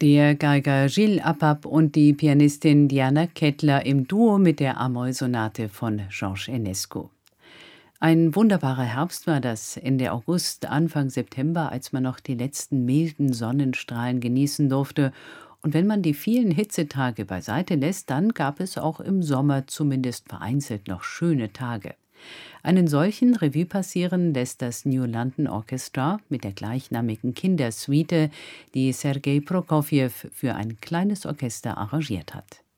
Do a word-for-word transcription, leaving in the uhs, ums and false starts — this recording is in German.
Der Geiger Gilles Apap und die Pianistin Diana Kettler im Duo mit der A-Moll-Sonate von Georges Enescu. Ein wunderbarer Herbst war das, Ende August, Anfang September, als man noch die letzten milden Sonnenstrahlen genießen durfte. Und wenn man die vielen Hitzetage beiseite lässt, dann gab es auch im Sommer zumindest vereinzelt noch schöne Tage. Einen solchen Revue passieren lässt das New London Orchestra mit der gleichnamigen Kindersuite, die Sergei Prokofjew für ein kleines Orchester arrangiert hat.